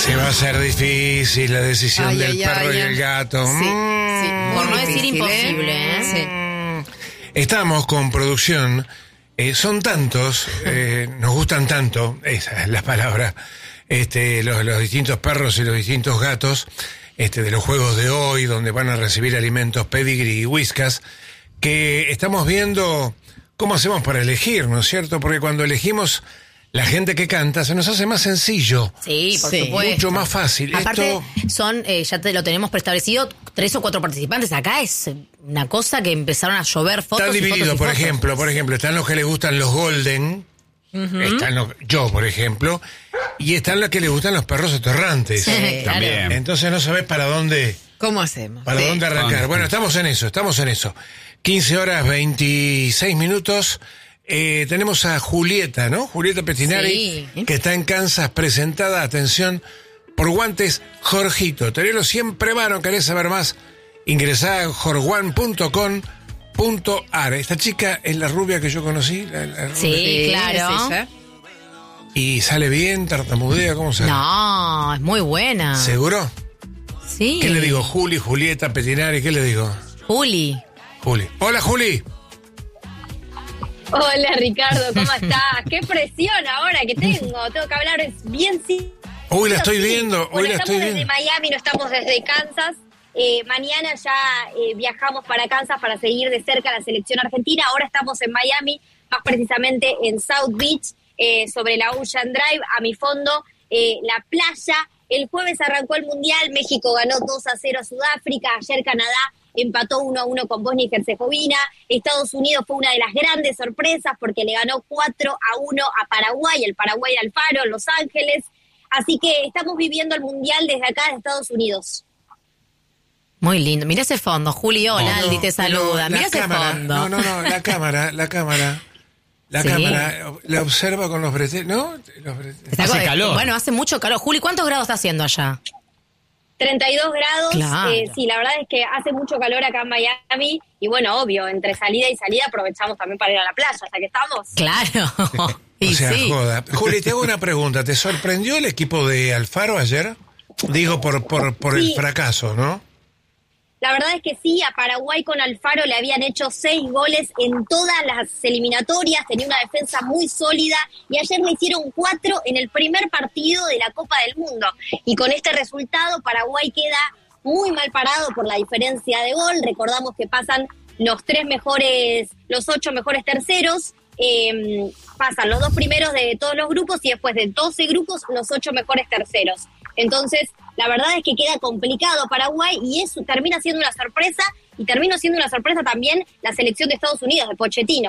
Se va a hacer difícil la decisión del perro y el gato. Sí, sí. Por no decir imposible, Sí. Estamos con producción. Son tantos, nos gustan tanto, esa es la palabra, los distintos perros y los distintos gatos, de los juegos de hoy, donde van a recibir alimentos Pedigree y Whiskas, que estamos viendo cómo hacemos para elegir, ¿no es cierto? Porque cuando elegimos la gente que canta, se nos hace más sencillo. Sí, por supuesto. Mucho más fácil. Aparte, ya lo tenemos preestablecido, 3 o 4 participantes. Acá es una cosa que empezaron a llover fotos. Está dividido, fotos por ejemplo, están los que les gustan los golden, están yo, por ejemplo, y están los que les gustan los perros atorrantes. Sí, también. Entonces no sabés para dónde... ¿Cómo hacemos? ¿Para dónde arrancar? Bueno, estamos en eso. 15 horas 26 minutos. Tenemos a Julieta, ¿no? Julieta Pettinari, que está en Kansas, presentada, atención, por Guantes Jorgito. Tenelo siempre mano, querés saber más, ingresá a jorguan.com.ar. Esta chica es la rubia que yo conocí. La rubia. Sí, claro. ¿Es ella? ¿Y sale bien? ¿Tartamudea? ¿Cómo sale? No, es muy buena. ¿Seguro? Sí. ¿Qué le digo? Julieta Pettinari, ¿qué le digo? Juli. Hola, Juli. Hola Ricardo, ¿cómo estás? Qué presión ahora que tengo que hablar bien sí. Hoy la estoy viendo, Estamos desde Miami, no estamos desde Kansas. Mañana ya viajamos para Kansas para seguir de cerca la selección argentina. Ahora estamos en Miami, más precisamente en South Beach, sobre la Ocean Drive, a mi fondo, la playa. El jueves arrancó el Mundial, México ganó 2-0 a Sudáfrica, ayer Canadá empató 1-1 con Bosnia y Herzegovina. Estados Unidos fue una de las grandes sorpresas porque le ganó 4-1 a Paraguay, el Paraguay de Alfaro, en Los Ángeles. Así que estamos viviendo el Mundial desde acá de Estados Unidos. Muy lindo. Mira ese fondo, Juli. Hola, Aldi te saluda. Mira ese fondo. No, la cámara. La cámara la observa con los breteles, ¿no? Hace calor. Bueno, hace mucho calor. Juli, ¿cuántos grados está haciendo allá? 32 grados, claro. Sí, la verdad es que hace mucho calor acá en Miami y bueno, obvio, entre salida y salida aprovechamos también para ir a la playa, ya que estamos. Claro. O sea, joda. Juli, te hago una pregunta, ¿te sorprendió el equipo de Alfaro ayer? Digo, por el fracaso, ¿no? La verdad es que sí, a Paraguay con Alfaro le habían hecho 6 goles en todas las eliminatorias, tenía una defensa muy sólida y ayer le hicieron 4 en el primer partido de la Copa del Mundo. Y con este resultado Paraguay queda muy mal parado por la diferencia de gol. Recordamos que pasan los 8 mejores terceros, pasan los 2 primeros de todos los grupos y después de 12 grupos los 8 mejores terceros. Entonces, la verdad es que queda complicado Paraguay y eso termina siendo una sorpresa, y termina siendo una sorpresa también la selección de Estados Unidos, de Pochettino.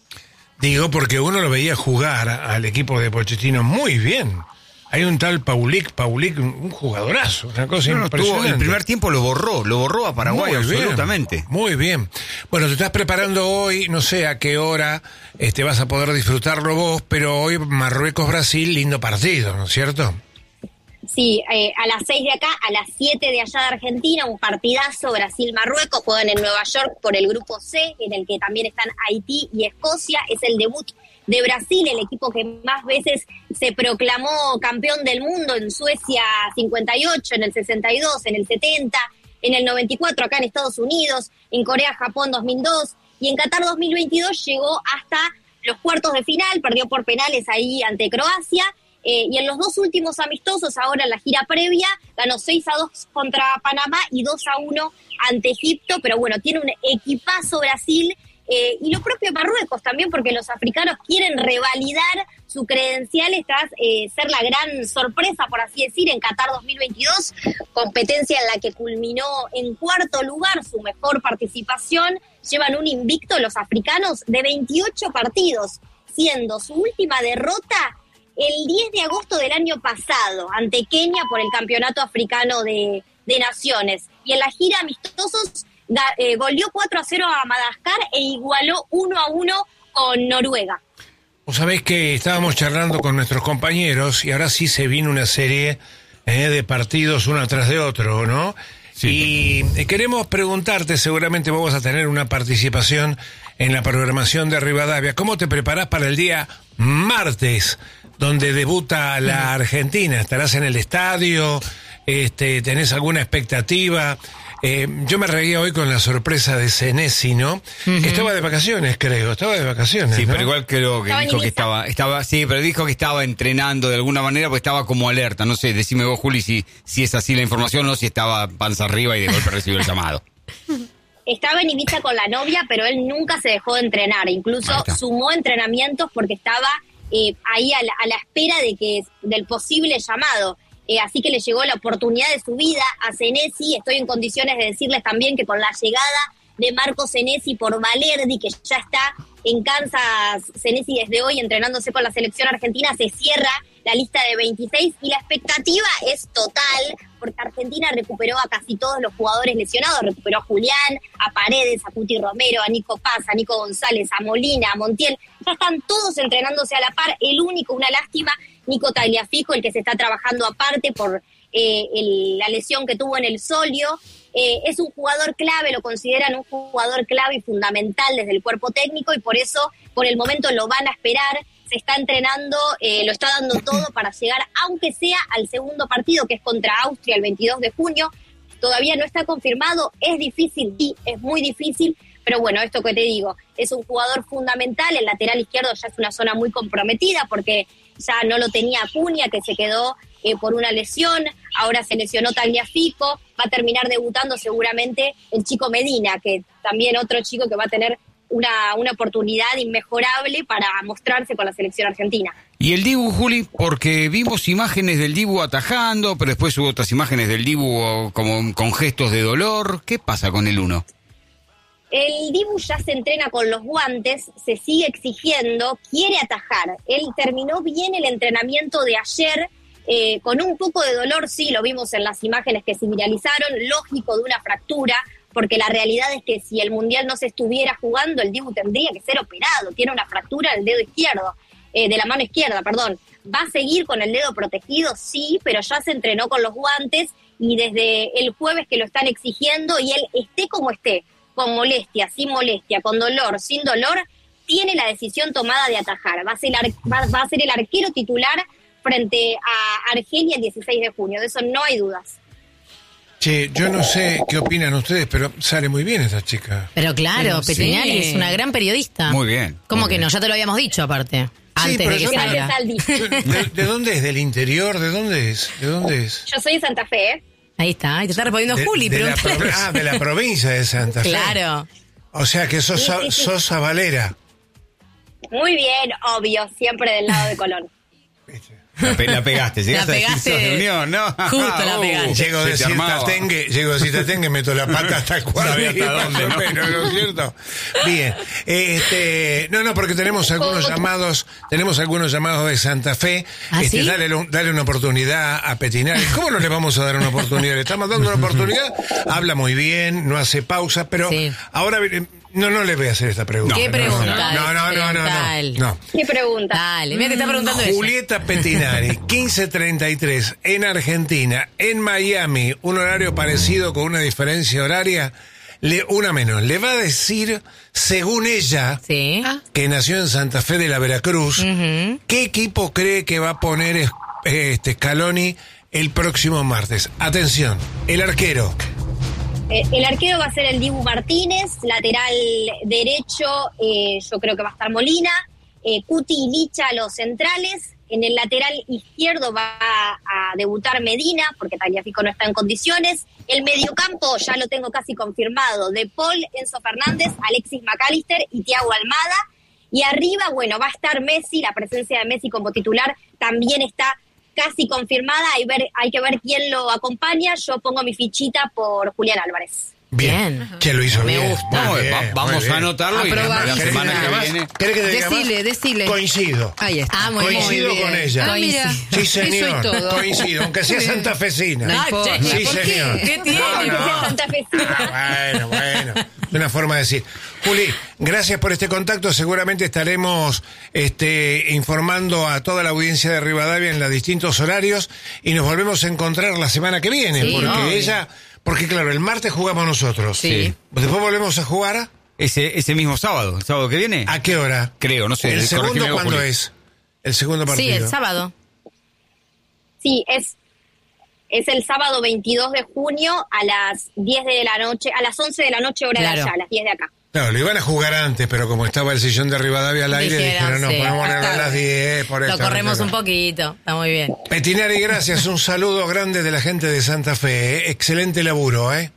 Digo, porque uno lo veía jugar al equipo de Pochettino muy bien. Hay un tal Paulic, un jugadorazo, una cosa impresionante. El primer tiempo lo borró a Paraguay, muy absolutamente. Bien, muy bien. Bueno, te estás preparando hoy, no sé a qué hora vas a poder disfrutarlo vos, pero hoy Marruecos-Brasil, lindo partido, ¿no es cierto? Sí, a las 6 de acá, a las 7 de allá de Argentina, un partidazo Brasil-Marruecos, juegan en Nueva York por el grupo C, en el que también están Haití y Escocia, es el debut de Brasil, el equipo que más veces se proclamó campeón del mundo, en Suecia 58, en el 62, en el 70, en el 94 acá en Estados Unidos, en Corea-Japón 2002 y en Qatar 2022 llegó hasta los cuartos de final, perdió por penales ahí ante Croacia. Y en los 2 últimos amistosos, ahora en la gira previa, ganó 6-2 contra Panamá y 2-1 ante Egipto, pero bueno, tiene un equipazo Brasil, y lo propio Marruecos también, porque los africanos quieren revalidar su credencial tras ser la gran sorpresa, por así decir, en Qatar 2022, competencia en la que culminó en 4º lugar, su mejor participación. Llevan un invicto los africanos de 28 partidos, siendo su última derrota el 10 de agosto del año pasado, ante Kenia por el Campeonato Africano de Naciones. Y en la gira amistosos goleó 4-0 a Madagascar e igualó 1-1 con Noruega. Vos sabés que estábamos charlando con nuestros compañeros y ahora sí se viene una serie de partidos uno tras de otro, ¿no? Sí. Y queremos preguntarte, seguramente vos vas a tener una participación en la programación de Rivadavia, ¿cómo te preparás para el día martes, donde debuta la Argentina. ¿Estarás en el estadio? ¿Tenés alguna expectativa? Yo me reía hoy con la sorpresa de Senesi, ¿no? Que estaba de vacaciones, creo. Estaba de vacaciones, Sí, ¿no? pero igual creo que dijo que estaba, sí, pero dijo que estaba entrenando de alguna manera porque estaba como alerta. No sé, decime vos, Juli, si es así la información o si estaba panza arriba y de golpe recibió el llamado. Estaba en Ibiza con la novia, pero él nunca se dejó de entrenar. Incluso sumó entrenamientos porque estaba ahí a la espera del posible llamado. Así que le llegó la oportunidad de su vida a Senesi. Estoy en condiciones de decirles también que con la llegada de Marco Senesi por Valerdi, que ya está en Kansas, Senesi desde hoy entrenándose con la selección argentina, se cierra la lista de 26 y la expectativa es total, porque Argentina recuperó a casi todos los jugadores lesionados, recuperó a Julián, a Paredes, a Cuti Romero, a Nico Paz, a Nico González, a Molina, a Montiel, ya están todos entrenándose a la par. El único, una lástima, Nico Tagliafico, el que se está trabajando aparte por la lesión que tuvo en el sóleo. Es un jugador clave, lo consideran un jugador clave y fundamental desde el cuerpo técnico y por eso por el momento lo van a esperar, se está entrenando, lo está dando todo para llegar, aunque sea al segundo partido que es contra Austria el 22 de junio, todavía no está confirmado, es difícil, sí, es muy difícil, pero bueno, esto que te digo, es un jugador fundamental, el lateral izquierdo ya es una zona muy comprometida porque ya no lo tenía Acuña, que se quedó por una lesión, ahora se lesionó Tagliafico, va a terminar debutando seguramente el chico Medina, que también otro chico que va a tener una oportunidad inmejorable para mostrarse con la selección argentina. Y el Dibu, Juli, porque vimos imágenes del Dibu atajando, pero después hubo otras imágenes del Dibu como con gestos de dolor. ¿Qué pasa con el uno? El Dibu ya se entrena con los guantes, se sigue exigiendo, quiere atajar. Él terminó bien el entrenamiento de ayer, con un poco de dolor, sí, lo vimos en las imágenes que se viralizaron, lógico de una fractura, porque la realidad es que si el Mundial no se estuviera jugando, el Dibu tendría que ser operado, tiene una fractura del dedo izquierdo, de la mano izquierda, perdón. ¿Va a seguir con el dedo protegido? Sí, pero ya se entrenó con los guantes y desde el jueves que lo están exigiendo y él esté como esté, con molestia, sin molestia, con dolor, sin dolor, tiene la decisión tomada de atajar. Va a ser el arquero titular frente a Argelia el 16 de junio, de eso no hay dudas. Che, yo no sé qué opinan ustedes, pero sale muy bien esta chica. Pero claro, Pero Pettinari sí. es una gran periodista. Muy bien. ¿Cómo muy que bien. no? Ya te lo habíamos dicho aparte, antes pero de que yo no- salga. ¿De dónde es? ¿Del interior? ¿De dónde es? ¿De dónde es? Yo soy de Santa Fe, ¿eh? Ahí está, y te está respondiendo Juli, de la preguntale. de la provincia de Santa Fe. Claro. O sea que sos Valera. Muy bien, obvio, siempre del lado de Colón. La pegaste, llegaste La a decir pegaste. sos de Unión, ¿no? Justo la pegaste. Llego a decir Tatengue, meto la pata hasta el cuadro. Sabía hasta dónde, ¿no? ¿No es cierto? Bien. No, porque tenemos algunos llamados de Santa Fe. ¿Ah, sí? Dale una oportunidad a Pettinari. ¿Cómo no le vamos a dar una oportunidad? Le estamos dando una oportunidad. Habla muy bien, no hace pausa, pero Sí. ahora no le voy a hacer esta pregunta. ¿Qué pregunta? No. ¿Qué pregunta? Dale, mira, te está preguntando ella. Julieta Pettinari, 15:33, en Argentina, en Miami, un horario parecido con una diferencia horaria, una menos. Le va a decir, según ella, Sí. que nació en Santa Fe de la Veracruz, Ujú. ¿qué equipo cree que va a poner Scaloni el próximo martes? Atención, el arquero. El arquero va a ser el Dibu Martínez, lateral derecho, yo creo que va a estar Molina, Cuti y Licha los centrales, en el lateral izquierdo va a debutar Medina, porque Tagliafico no está en condiciones, el mediocampo ya lo tengo casi confirmado, De Paul, Enzo Fernández, Alexis McAllister y Thiago Almada, y arriba, bueno, va a estar Messi, la presencia de Messi como titular también está casi confirmada, hay que ver quién lo acompaña. Yo pongo mi fichita por Julián Álvarez. Bien. Que lo hizo Me bien. gusta. No, Muy bien, vamos muy bien. a anotarlo y la Aprobadísimo. semana que ¿Querés viene. que te diga más? Decile. Coincido. Ahí está. Ah, muy bien. Coincido con ella. Ah, mira. Sí, señor. Eso y todo. Coincido, aunque sea santafesina. No Ah, importa. che, Sí, ¿Por qué? señor. ¿Qué tiene? No. Santa Fecina. Bueno. De una forma de decir. Juli, gracias por este contacto. Seguramente estaremos informando a toda la audiencia de Rivadavia en los distintos horarios y nos volvemos a encontrar la semana que viene. Sí, obvio. Porque claro, el martes jugamos nosotros. Sí. Después volvemos a jugar. Ese mismo sábado, el sábado que viene. ¿A qué hora? Creo, no sé. ¿El segundo corregime vos, cuándo Juli. es? el segundo partido. Sí, el sábado. Sí, es el sábado 22 de junio a las 10 de la noche, a las 11 de la noche hora Claro. de allá, a las 10 de acá. Claro, lo iban a jugar antes, pero como estaba el sillón de Rivadavia al aire, dijeron, no, sí, podemos ponerlo a está las 10, por Lo esto, corremos no, un poquito. Está muy bien. Petinari, gracias, un saludo grande de la gente de Santa Fe, excelente laburo, ¿eh?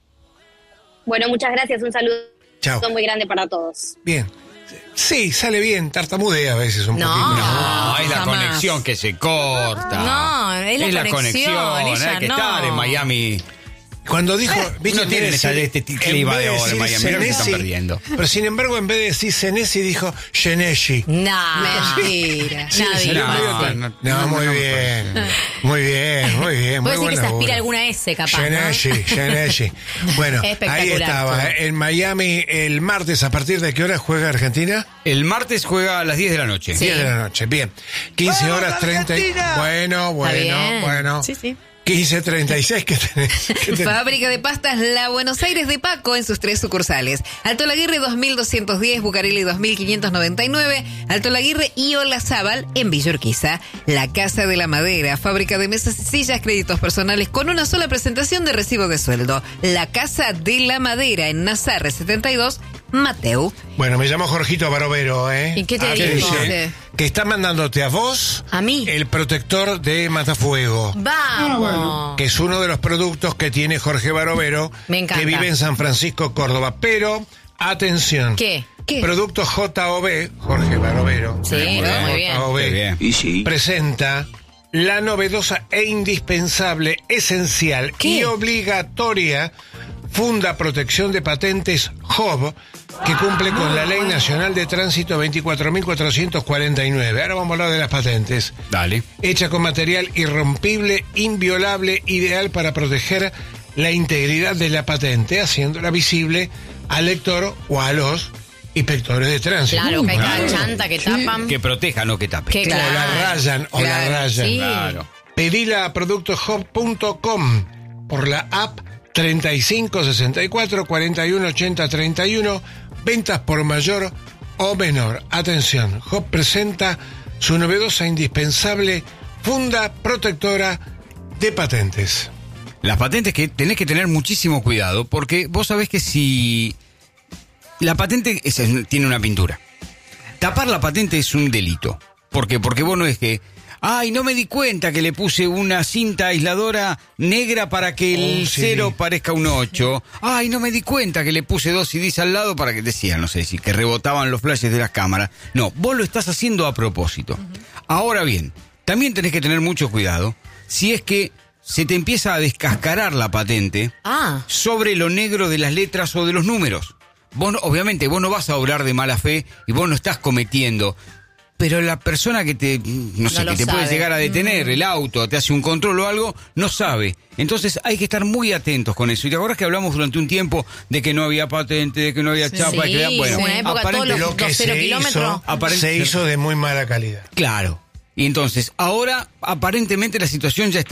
Bueno, muchas gracias, un saludo Chao. muy grande para todos. Bien. Sí, sale bien, tartamudea a veces un No. poquito. No, es la jamás. conexión que se corta. No, es la conexión, ella hay que no. estar en Miami. Cuando dijo, viste, no tienen este clima de ahora en Miami, mira lo que están perdiendo. Pero sin embargo, en vez de decir Senesi, dijo Genesi. No. Mentira. Sí, Nadie salió lo medio hace. tan- No, muy bien. Muy bien, muy bien. Muy Puede ser que buen se aspira laburo. alguna S, capaz, ¿no? Genesi. Bueno, ahí Espectacular estaba. todo. En Miami, el martes, ¿a partir de qué hora juega Argentina? El martes juega a las 10 de la noche. Sí. 10 de la noche, bien. 15 horas 30. Bueno. bien. Sí, sí. 15:36 que tenés. Fábrica de pastas La Buenos Aires de Paco en sus 3 sucursales. Alto Laguirre 2210, Bucareli 2599, Alto Laguirre y Olazábal en Villa Urquiza. La Casa de la Madera, fábrica de mesas y sillas, créditos personales con una sola presentación de recibo de sueldo. La Casa de la Madera en Nazarre 72, Mateu. Bueno, me llamo Jorgito Barovero, ¿eh? ¿Y qué te ¿qué dijo? dice? Que está mandándote a vos ¿A mí? el protector de matafuego. Vamos. Que es uno de los productos que tiene Jorge Barovero, Me encanta. que vive en San Francisco, Córdoba. Pero, atención. ¿Qué? Producto JOB, Jorge Barovero. Sí, muy bien. JOB, Qué bien. Y sí. presenta la novedosa e indispensable, esencial y obligatoria Funda Protección de Patentes JOB, que cumple con la Ley Nacional de Tránsito 24.449. Ahora vamos a hablar de las patentes. Dale. Hecha con material irrompible, inviolable, ideal para proteger la integridad de la patente, haciéndola visible al lector o a los inspectores de tránsito. Claro, que hay cada Claro. chanta que tapan. Que proteja, no que tape. Que O la rayan, o la Claro, rayan. sí. Claro. Pedila a productoshop.com por la app 35 64 41 80 31, ventas por mayor o menor. Atención, Hop presenta su novedosa e indispensable funda protectora de patentes. Las patentes que tenés que tener muchísimo cuidado, porque vos sabés que si la patente tiene una pintura, tapar la patente es un delito. ¿Por qué? Porque vos no es que, ay, no me di cuenta que le puse una cinta aisladora negra para que el sí. 0 parezca un 8. Ay, no me di cuenta que le puse 2 CDs al lado para que decían, no sé si, que rebotaban los flashes de las cámaras. No, vos lo estás haciendo a propósito. Ahora bien, también tenés que tener mucho cuidado si es que se te empieza a descascarar la patente Ah, sobre lo negro de las letras o de los números. Vos, obviamente, vos no vas a obrar de mala fe y vos no estás cometiendo. Pero la persona que te, no sé, No que te lo puede sabe. llegar a detener, el auto, te hace un control o algo, no sabe. Entonces hay que estar muy atentos con eso. ¿Y te acuerdas que hablamos durante un tiempo de que no había patente, de que no había chapa? Sí, que, bueno, sí, una época aparente- todos Lo que los 0 se kilómetros. se hizo de muy mala calidad. Claro. Y entonces, ahora aparentemente la situación ya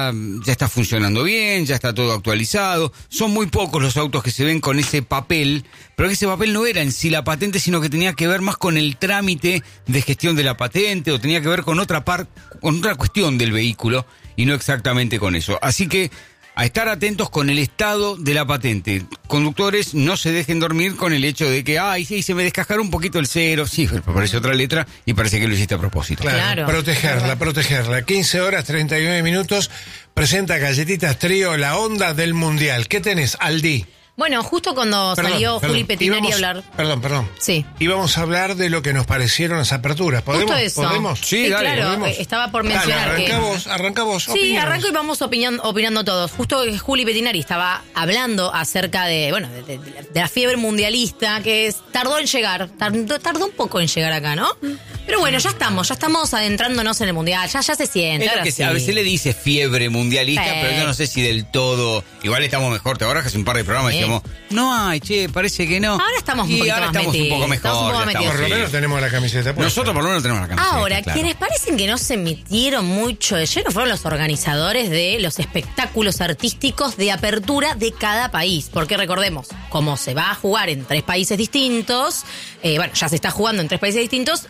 está funcionando bien, ya está todo actualizado. Son muy pocos los autos que se ven con ese papel, pero ese papel no era en sí la patente, sino que tenía que ver más con el trámite de gestión de la patente o tenía que ver con otra cuestión del vehículo y no exactamente con eso. Así que a estar atentos con el estado de la patente. Conductores, no se dejen dormir con el hecho de que, ay, sí, se me descascará un poquito el 0. Sí, pero parece otra letra y parece que lo hiciste a propósito. Claro. Protegerla. 15 horas 39 minutos. Presenta Galletitas Trío, la onda del mundial. ¿Qué tenés, Aldi? Bueno, justo cuando salió Juli Petinari a hablar. Perdón. Sí. Íbamos a hablar de lo que nos parecieron las aperturas. ¿Podemos? Justo eso. ¿Podemos? Sí, dale, claro, ¿podemos? estaba por Dale, mencionar que... arranca vos. Sí, opinanos. arranco y vamos opinando todos. Justo Juli Petinari estaba hablando acerca de, bueno, de la fiebre mundialista que tardó en llegar, tardó un poco en llegar acá, ¿no? Pero bueno, ya estamos adentrándonos en el mundial, ya se siente. Es lo ahora que sí. a veces le dice fiebre mundialista, Sí. pero yo no sé si del todo. Igual estamos mejor. Te acuerdas que hace un par de programas Sí. decíamos, no hay, che, parece que no. Ahora estamos un y poquito ahora más estamos un metidos, poco mejor. estamos un poco ya metidos. estamos, Por lo sí. menos tenemos la camiseta puesta. Nosotros por lo menos tenemos la camiseta. Ahora, claro. quienes parecen que no se metieron mucho de lleno fueron los organizadores de los espectáculos artísticos de apertura de cada país. Porque recordemos, como se va a jugar en 3 países distintos, bueno, ya se está jugando en 3 países distintos, hubo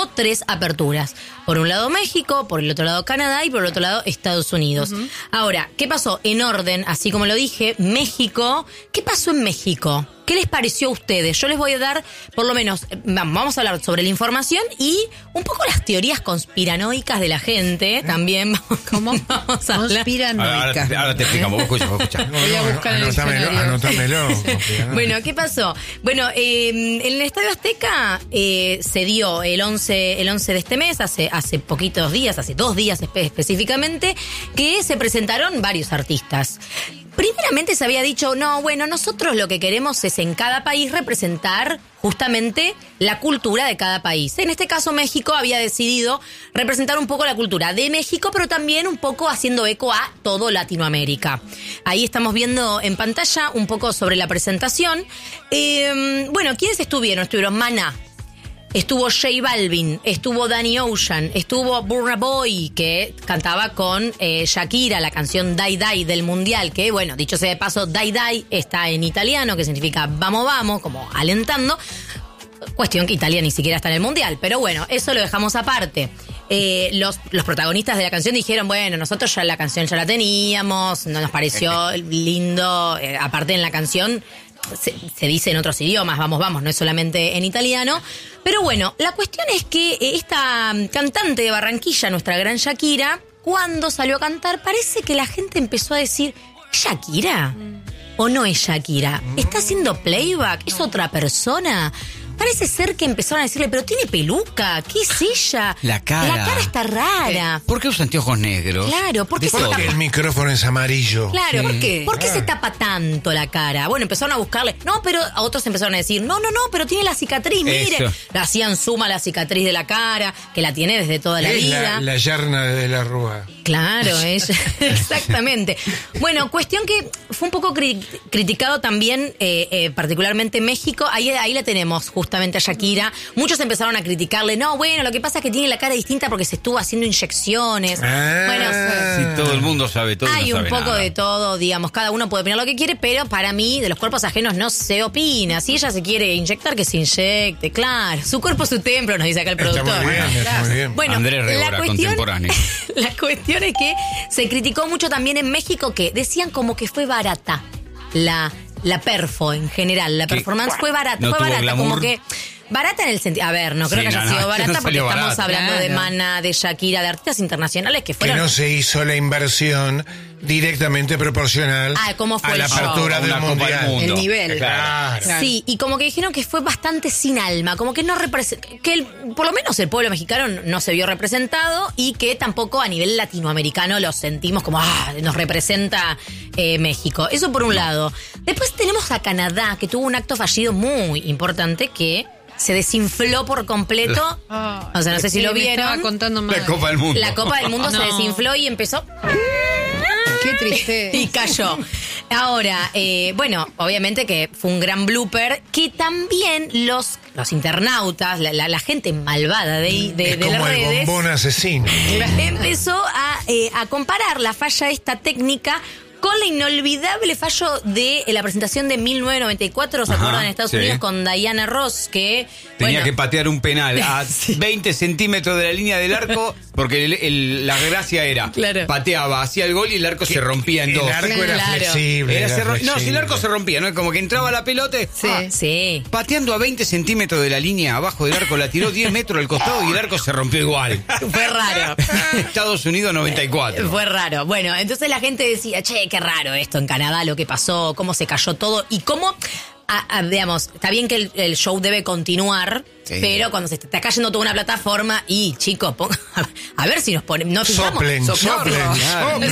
tuvo 3 aperturas. Por un lado México, por el otro lado Canadá y por el otro lado Estados Unidos. Ahora, ¿qué pasó? En orden, así como lo dije, México. ¿Qué pasó en México? ¿Qué les pareció a ustedes? Yo les voy a dar, por lo menos, vamos a hablar sobre la información y un poco las teorías conspiranoicas de la gente. También ¿Cómo? vamos a hablar. Conspiranoica. Ahora te explicamos, vos escuchá. Voy a buscar el diccionario. Anótamelo. Bueno, ¿qué pasó? Bueno, en el Estadio Azteca se dio el 11 de este mes, hace poquitos días, hace 2 días específicamente, que se presentaron varios artistas. Primeramente se había dicho, no, bueno, nosotros lo que queremos es en cada país representar justamente la cultura de cada país. En este caso México había decidido representar un poco la cultura de México, pero también un poco haciendo eco a todo Latinoamérica. Ahí estamos viendo en pantalla un poco sobre la presentación. Bueno, ¿quiénes estuvieron? Estuvieron Maná. Estuvo J Balvin, estuvo Danny Ocean, estuvo Burna Boy, que cantaba con Shakira la canción Die Die del Mundial, que bueno, dicho sea de paso, Die Die está en italiano, que significa vamos, vamos, como alentando. Cuestión que Italia ni siquiera está en el Mundial, pero bueno, eso lo dejamos aparte. Los protagonistas de la canción dijeron, bueno, nosotros ya la canción ya la teníamos, no nos pareció lindo, aparte en la canción se dice en otros idiomas, vamos, no es solamente en italiano. Pero bueno, la cuestión es que esta cantante de Barranquilla, nuestra gran Shakira, cuando salió a cantar, parece que la gente empezó a decir, ¿es Shakira? ¿O no es Shakira? ¿Está haciendo playback? ¿Es otra persona? Parece ser que empezaron a decirle, pero tiene peluca, ¿qué es ella? La cara está rara. ¿Por qué usa anteojos negros? Claro, ¿por qué se Porque tapa? el micrófono es amarillo. Claro, ¿por qué? ¿Por qué se tapa tanto la cara? Bueno, empezaron a buscarle. No, pero a otros empezaron a decir, no, pero tiene la cicatriz, mire. Eso. Le hacían suma a la cicatriz de la cara, que la tiene desde toda la Es vida. la yerna de la Rúa. Claro, ella. Exactamente. Bueno, cuestión que fue un poco criticado también, particularmente en México. Ahí la tenemos, justamente a Shakira. Muchos empezaron a criticarle. No, bueno, lo que pasa es que tiene la cara distinta porque se estuvo haciendo inyecciones. Bueno, Sí, todo el mundo sabe todo. hay no un sabe poco nada. de todo, digamos, cada uno puede opinar lo que quiere, pero para mí, de los cuerpos ajenos no se opina. Si ella se quiere inyectar, que se inyecte, claro. Su cuerpo es su templo, nos dice acá el Está productor. muy bien, está muy bien. Bueno, Andrés Rebora, contemporáneo. la cuestión es que se criticó mucho también en México, que decían como que fue barata la perfo en general. La Que performance fue barata, no fue tuvo barata, glamour. como que barata en el sentido, a ver, no creo Sí, que haya no, sido no, barata no porque salió estamos barato. hablando de Claro. Maná, de Shakira, de artistas internacionales que Que fueron. no se hizo la inversión directamente proporcional ¿Cómo fue a el la show? apertura del Una Copa Mundial. del Mundo. El nivel. Claro. Claro. Sí, y como que dijeron que fue bastante sin alma, como que no representa, por lo menos el pueblo mexicano no se vio representado y que tampoco a nivel latinoamericano lo sentimos como, nos representa México. Eso por un lado. Después tenemos a Canadá, que tuvo un acto fallido muy importante que se desinfló por completo. O sea, no sé si lo Me estaba vieron. contando mal. La Copa del Mundo. La Copa del Mundo se No. desinfló y empezó Qué tristeza. y cayó. Ahora, bueno, obviamente que fue un gran blooper que también los internautas, la gente malvada de Es las como el redes, bombón asesino. empezó a comparar la falla esta técnica con la inolvidable fallo de la presentación de 1994, ¿se Ajá, acuerdan? En Estados sí. Unidos con Diana Ross, que Tenía bueno, que patear un penal a 20 centímetros de la línea del arco, porque la gracia era, Claro. pateaba, hacía el gol y el arco se rompía en El dos. arco era Claro. flexible. Era era no, si el flexible. arco se rompía, ¿no? Como que entraba la pelota. sí. Pateando a 20 centímetros de la línea abajo del arco, la tiró 10 metros al costado y el arco se rompió igual. Fue raro. Estados Unidos 94. Fue raro. Bueno, entonces la gente decía, che, qué raro esto en Canadá, lo que pasó, cómo se cayó todo y cómo, digamos, está bien que el show debe continuar, Sí. pero cuando se está cayendo toda una plataforma y, chicos, a ver si nos ponemos... No fijamos, Soplen, soplen, soplen.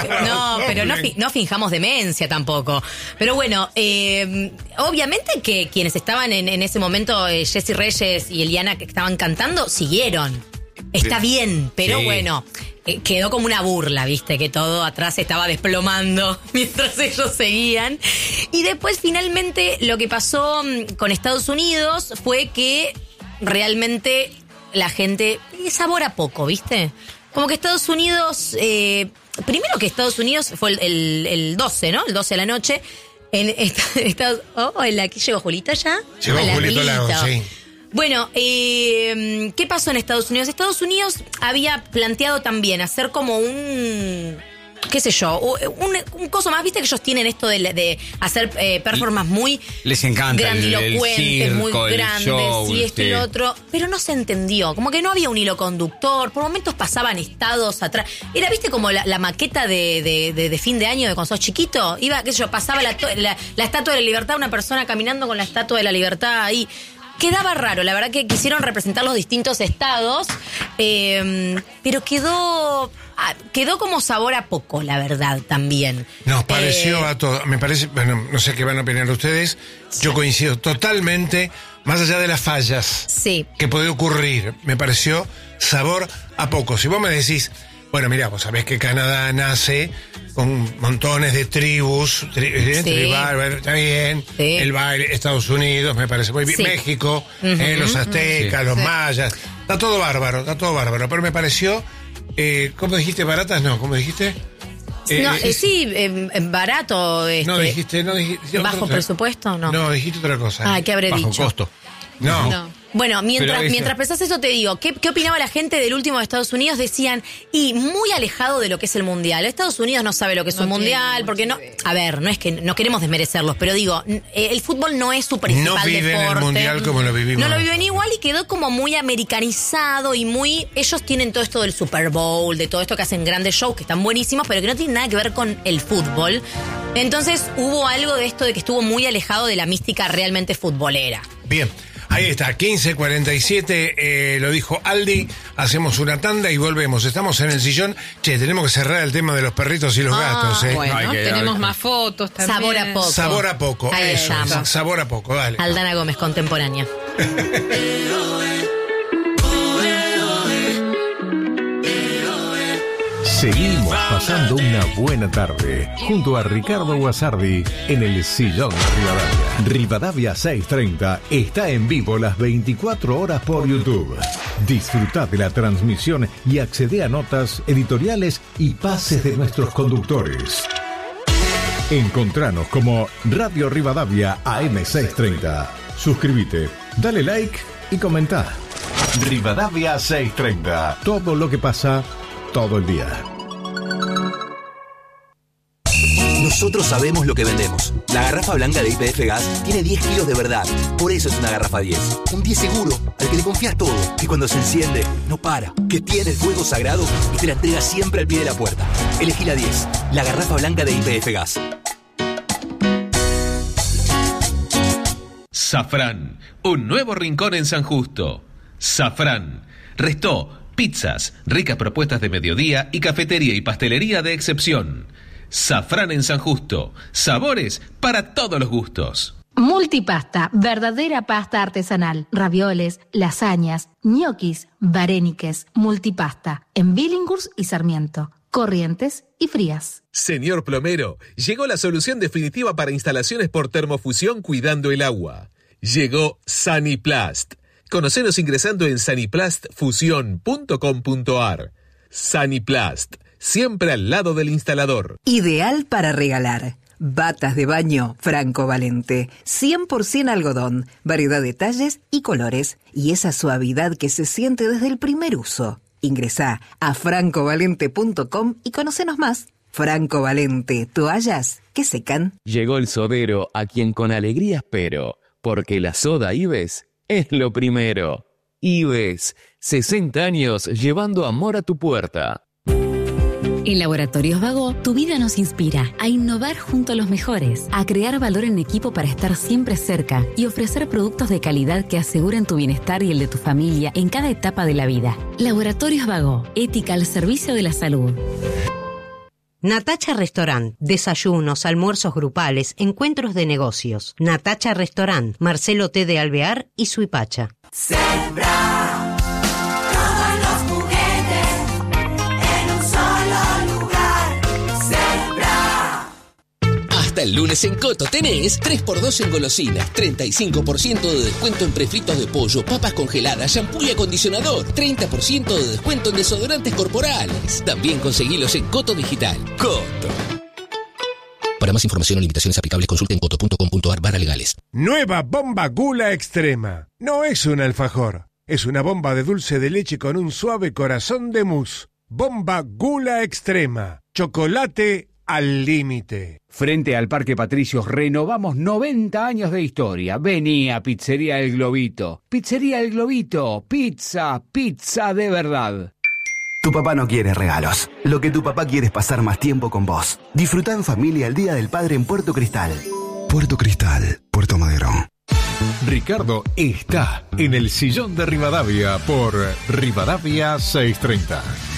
no finjamos demencia tampoco. Pero bueno, obviamente que quienes estaban en ese momento, Jessy Reyes y Eliana, que estaban cantando, siguieron. Está bien, pero Sí. bueno, quedó como una burla, viste, que todo atrás se estaba desplomando mientras ellos seguían. Y después finalmente lo que pasó con Estados Unidos fue que realmente la gente sabora poco, viste. Como que Estados Unidos, primero que Estados Unidos fue el 12, ¿no? El 12 de la noche. En Estados... Oh, aquí llegó Julita ya. Llegó Hola, Julito Lago, sí. Bueno, ¿qué pasó en Estados Unidos? Estados Unidos había planteado también hacer como un... qué sé yo, un coso más, viste que ellos tienen esto de hacer performance muy les encanta grandilocuentes, el circo, muy el grandes, show, y esto y lo otro, pero no se entendió, como que no había un hilo conductor, por momentos pasaban estados atrás, era, viste, como la maqueta de fin de año de cuando sos chiquito, iba, qué sé yo, pasaba la Estatua de la Libertad, una persona caminando con la Estatua de la Libertad ahí. Quedaba raro, la verdad que quisieron representar los distintos estados, pero quedó como sabor a poco, la verdad, también. Nos pareció a todos, me parece, bueno, no sé qué van a opinar ustedes, yo coincido totalmente, más allá de las fallas que puede ocurrir, me pareció sabor a poco. Si vos me decís, bueno, mira, vos sabés que Canadá nace con montones de tribus, tribal, bueno, está bien, el baile, Estados Unidos, me parece muy bien, México, los aztecas, los mayas, está todo bárbaro, pero me pareció, ¿cómo dijiste? ¿Baratas? No, ¿cómo dijiste? Barato. No dijiste ¿bajo presupuesto? No, dijiste otra cosa. ¿Qué habré dicho? Bajo costo. No. Bueno, mientras pensás eso te digo, ¿qué opinaba la gente del último de Estados Unidos? Decían, y muy alejado de lo que es el mundial. Estados Unidos no sabe lo que es un mundial, porque no... A ver, no es que no queremos desmerecerlos, pero digo, el fútbol no es su principal deporte. No viven el mundial como lo vivimos. No lo viven igual y quedó como muy americanizado y muy... Ellos tienen todo esto del Super Bowl, de todo esto que hacen grandes shows, que están buenísimos, pero que no tienen nada que ver con el fútbol. Entonces hubo algo de esto de que estuvo muy alejado de la mística realmente futbolera. Bien. Ahí está, 15:47, lo dijo Aldi, hacemos una tanda y volvemos. Estamos en el sillón. Che, tenemos que cerrar el tema de los perritos y los gatos, Bueno, tenemos más fotos también. Sabor a poco. Ahí eso, estamos. Sabor a poco, dale. Aldana Gómez, contemporánea. Seguimos pasando una buena tarde junto a Ricardo Guasardi en el Sillón de Rivadavia. Rivadavia 630 está en vivo las 24 horas por YouTube. Disfruta de la transmisión y accede a notas, editoriales y pases de nuestros conductores. Encontranos como Radio Rivadavia AM630. Suscríbete, dale like y comenta. Rivadavia 630. Todo lo que pasa todo el día. Nosotros sabemos lo que vendemos. La garrafa blanca de YPF Gas tiene 10 kilos de verdad. Por eso es una garrafa 10. Un 10 seguro, al que le confías todo. Que cuando se enciende, no para. Que tiene el fuego sagrado y te la entrega siempre al pie de la puerta. Elegí la 10. La garrafa blanca de YPF Gas. Safrán. Un nuevo rincón en San Justo. Safrán. Restó. Pizzas, ricas propuestas de mediodía y cafetería y pastelería de excepción. Safrán en San Justo. Sabores para todos los gustos. Multipasta, verdadera pasta artesanal. Ravioles, lasañas, ñoquis, varéniques. Multipasta, en Billinghurst y Sarmiento. Corrientes y Frías. Señor plomero, llegó la solución definitiva para instalaciones por termofusión cuidando el agua. Llegó Saniplast. Conocenos ingresando en saniplastfusion.com.ar. Saniplast, siempre al lado del instalador. Ideal para regalar. Batas de baño Franco Valente. 100% algodón, variedad de talles y colores. Y esa suavidad que se siente desde el primer uso. Ingresá a francovalente.com y conocenos más. Franco Valente, toallas que secan. Llegó el sodero a quien con alegría espero, porque la soda Ives es lo primero. Ives, 60 años llevando amor a tu puerta. En Laboratorios Vago, tu vida nos inspira a innovar junto a los mejores, a crear valor en equipo para estar siempre cerca y ofrecer productos de calidad que aseguren tu bienestar y el de tu familia en cada etapa de la vida. Laboratorios Vago, ética al servicio de la salud. Natacha Restaurant, desayunos, almuerzos grupales, encuentros de negocios. Natacha Restaurant, Marcelo T. de Alvear y Suipacha. Sembra todos los juguetes en un solo lugar. Sembra. Hasta el lunes en Coto tenés 3x2 en golosinas, 35% de descuento en prefritos de pollo, papas congeladas, shampoo y acondicionador, 30% de descuento en desodorantes corporales. También conseguilos en Coto Digital. Coto. Para más información o limitaciones aplicables, consulte en coto.com.ar/legales. Nueva bomba Gula Extrema. No es un alfajor, es una bomba de dulce de leche con un suave corazón de mousse. Bomba Gula Extrema. Chocolate al límite. Frente al Parque Patricios renovamos 90 años de historia. Vení a Pizzería El Globito. Pizzería El Globito. Pizza de verdad. Tu papá no quiere regalos. Lo que tu papá quiere es pasar más tiempo con vos. Disfrutá en familia el Día del Padre en Puerto Cristal. Puerto Cristal, Puerto Madero. Ricardo está en el sillón de Rivadavia por Rivadavia 630.